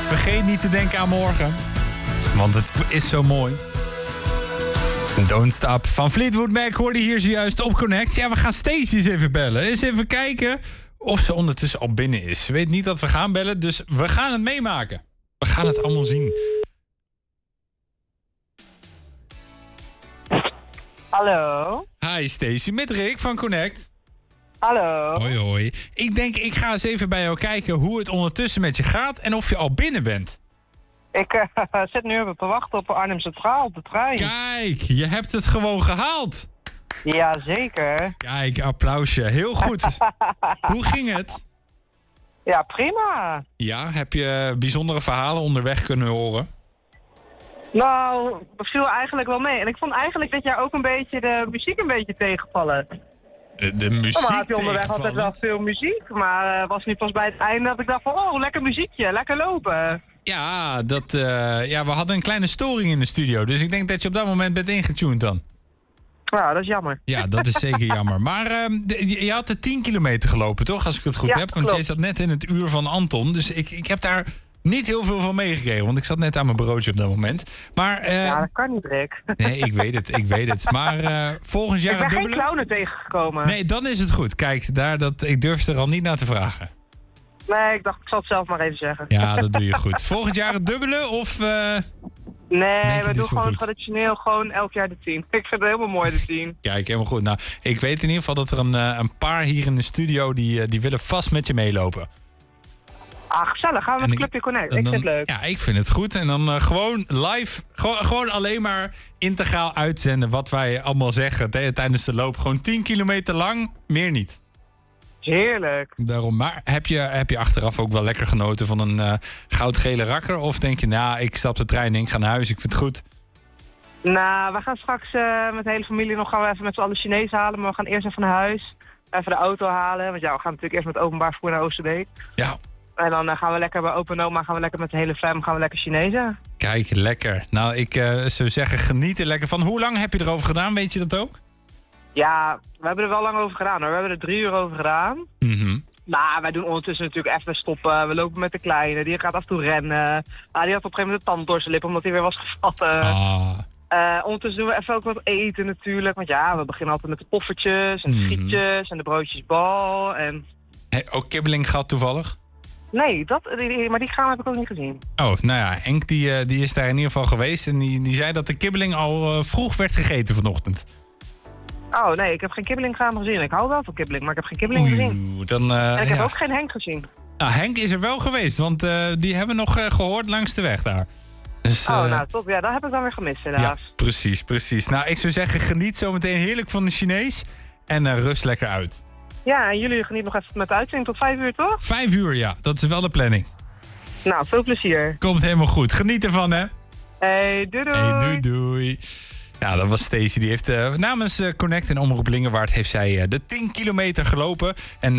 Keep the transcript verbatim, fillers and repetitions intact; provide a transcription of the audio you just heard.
Vergeet niet te denken aan morgen. Want het is zo mooi. Don't Stop van Fleetwood Mac hoorde hier zojuist op Connect. Ja, we gaan Stacey eens even bellen. Eens even kijken of ze ondertussen al binnen is. Ze weet niet dat we gaan bellen, dus we gaan het meemaken. We gaan het allemaal zien. Hallo. Hi Stacey, met Rick van Connect. Hallo. Hoi hoi. Ik denk, ik ga eens even bij jou kijken hoe het ondertussen met je gaat en of je al binnen bent. Ik uh, zit nu even te wachten op Arnhem Centraal op de trein. Kijk, je hebt het gewoon gehaald. Jazeker. Kijk, applausje. Heel goed. Hoe ging het? Ja, prima. Ja, heb je bijzondere verhalen onderweg kunnen horen? Nou, dat viel eigenlijk wel mee. En ik vond eigenlijk dit jaar ook een beetje de muziek een beetje tegenvallen. De, de muziek Normaal heb je onderweg altijd wel veel muziek. Maar uh, was nu pas bij het einde dat ik dacht van, oh, lekker muziekje, lekker lopen. Ja, dat, uh, ja, we hadden een kleine storing in de studio. Dus ik denk dat je op dat moment bent ingetuned dan. Nou, dat is jammer. Ja, dat is zeker jammer. Maar uh, de, je had de tien kilometer gelopen, toch? Als ik het goed ja, heb. Want klopt. jij zat net in het uur van Anton. Dus ik, ik heb daar niet heel veel van meegekregen. Want ik zat net aan mijn broodje op dat moment. Maar, uh, ja, dat kan niet, Rick. Nee, ik weet het, ik weet het. Maar uh, volgend jaar... Ik ben een geen dubbele... clownen tegengekomen. Nee, dan is het goed. Kijk, daar, dat, ik durf er al niet naar te vragen. Nee, ik dacht, ik zal het zelf maar even zeggen. Ja, dat doe je goed. Volgend jaar het dubbele of... Uh... Nee, Denk je, we dit doen is wel gewoon goed? traditioneel gewoon elk jaar de tien. Ik vind het helemaal mooi, de tien. Kijk, helemaal goed. Nou, ik weet in ieder geval dat er een, uh, een paar hier in de studio... die, uh, die willen vast met je meelopen. Ah, gezellig. Gaan we met En Clubje Connect. en Ik dan- vind het leuk. Ja, ik vind het goed. En dan uh, gewoon live, gewoon, gewoon alleen maar integraal uitzenden... wat wij allemaal zeggen t- tijdens de loop. Gewoon tien kilometer lang, meer niet. Heerlijk. Daarom. Maar heb je, heb je achteraf ook wel lekker genoten van een uh, goudgele rakker? Of denk je, nou, ik stap de trein in, ik ga naar huis, ik vind het goed? Nou, we gaan straks uh, met de hele familie nog gaan we even met z'n allen Chinees halen. Maar we gaan eerst even naar huis. Even de auto halen. Want ja, we gaan natuurlijk eerst met openbaar vervoer naar Oosterbeek. Ja, En dan uh, gaan we lekker bij opa en oma, gaan we lekker met de hele fam, gaan we lekker Chinezen. kijk, lekker. Nou, ik uh, zou zeggen, geniet er lekker van. Hoe lang heb je erover gedaan, weet je dat ook? Ja, we hebben er wel lang over gedaan hoor. We hebben er drie uur over gedaan. Mhm. Maar wij doen ondertussen natuurlijk even stoppen. We lopen met de kleine, die gaat af en toe rennen. Ah, die had op een gegeven moment de tand door zijn lip omdat hij weer was gevallen. Ah, Uh, ondertussen doen we even ook wat eten natuurlijk. Want ja, we beginnen altijd met de poffertjes en de Mhm. frietjes en de broodjes bal. En... hey, ook kibbeling gehad toevallig? Nee, dat, die, die- maar die gaan heb ik ook niet gezien. Oh, nou ja, Henk die, uh, die is daar in ieder geval geweest... en die, die zei dat de kibbeling al uh, vroeg werd gegeten vanochtend. Oh nee, ik heb geen kibbeling gaan gezien. Ik hou wel van kibbeling, maar ik heb geen kibbeling gezien. Oeh, dan... Uh, En ik heb ja. ook geen Henk gezien. Nou, Henk is er wel geweest, want uh, die hebben we nog uh, gehoord langs de weg daar. Dus, Oh, uh, nou top. Ja, dat heb ik dan weer gemist ja, helaas. precies, precies. Nou, ik zou zeggen, geniet zometeen heerlijk van de Chinees en uh, rust lekker uit. Ja, en jullie genieten nog even met de uitzending tot vijf uur, toch? Vijf uur, ja, dat is wel de planning. Nou, veel plezier. Komt helemaal goed. Geniet ervan, hè? Hey, doei doei. Hey, doei doei. Ja, dat was Stacey. Die heeft uh, namens uh, Connect en Omroep Lingewaard heeft zij uh, de tien kilometer gelopen. En